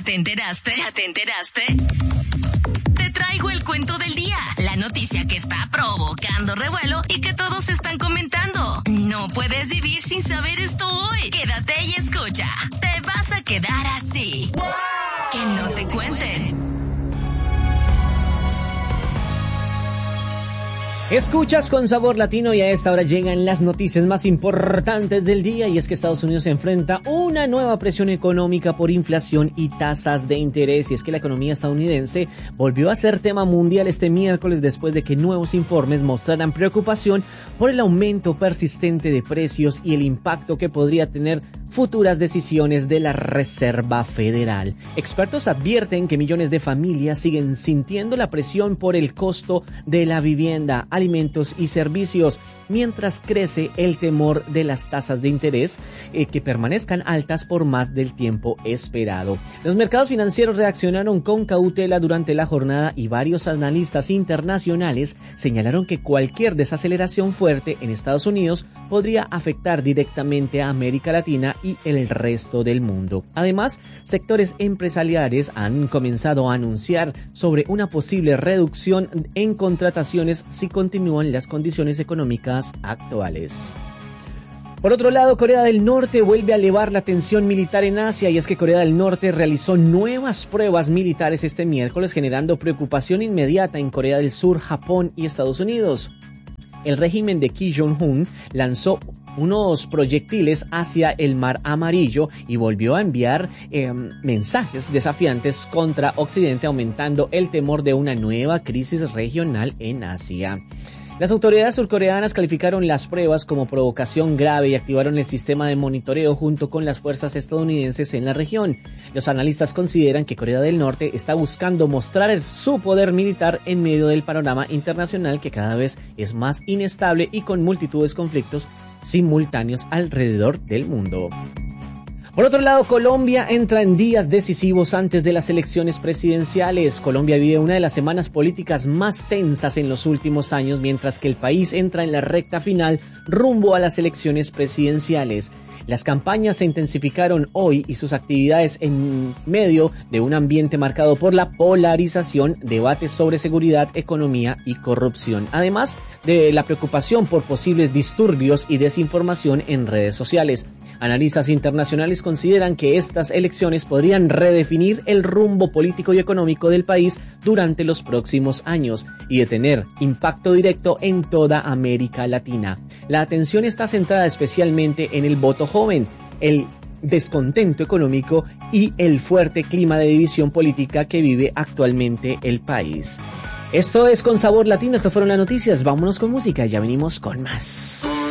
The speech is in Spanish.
¿Ya te enteraste? ¿Ya te enteraste? Te traigo el cuento del día, la noticia que está provocando revuelo y que todos están comentando. No puedes vivir sin saber esto hoy. Quédate y escucha. Te vas a quedar así. ¡Wow! Que no te cuenten. Escuchas con Sabor Latino y a esta hora llegan las noticias más importantes del día, y es que Estados Unidos se enfrenta una nueva presión económica por inflación y tasas de interés, y es que la economía estadounidense volvió a ser tema mundial este miércoles después de que nuevos informes mostraran preocupación por el aumento persistente de precios y el impacto que podría tener futuras decisiones de la Reserva Federal. Expertos advierten que millones de familias siguen sintiendo la presión por el costo de la vivienda, alimentos y servicios, mientras crece el temor de las tasas de interés que permanezcan altas por más del tiempo esperado. Los mercados financieros reaccionaron con cautela durante la jornada y varios analistas internacionales señalaron que cualquier desaceleración fuerte en Estados Unidos podría afectar directamente a América Latina y el resto del mundo. Además, sectores empresariales han comenzado a anunciar sobre una posible reducción en contrataciones si continúan las condiciones económicas actuales. Por otro lado, Corea del Norte vuelve a elevar la tensión militar en Asia, y es que Corea del Norte realizó nuevas pruebas militares este miércoles, generando preocupación inmediata en Corea del Sur, Japón y Estados Unidos. El régimen de Kim Jong-un lanzó unos proyectiles hacia el Mar Amarillo y volvió a enviar mensajes desafiantes contra Occidente, aumentando el temor de una nueva crisis regional en Asia. Las autoridades surcoreanas calificaron las pruebas como provocación grave y activaron el sistema de monitoreo junto con las fuerzas estadounidenses en la región. Los analistas consideran que Corea del Norte está buscando mostrar su poder militar en medio del panorama internacional, que cada vez es más inestable y con multitudes de conflictos simultáneos alrededor del mundo. Por otro lado, Colombia entra en días decisivos antes de las elecciones presidenciales. Colombia vive una de las semanas políticas más tensas en los últimos años, mientras que el país entra en la recta final rumbo a las elecciones presidenciales. Las campañas se intensificaron hoy y sus actividades en medio de un ambiente marcado por la polarización, debates sobre seguridad, economía y corrupción, además de la preocupación por posibles disturbios y desinformación en redes sociales. Analistas internacionales consideran que estas elecciones podrían redefinir el rumbo político y económico del país durante los próximos años y de tener impacto directo en toda América Latina. La atención está centrada especialmente en el voto joven, el descontento económico y el fuerte clima de división política que vive actualmente el país. Esto es Con Sabor Latino, estas fueron las noticias. Vámonos con música, ya venimos con más.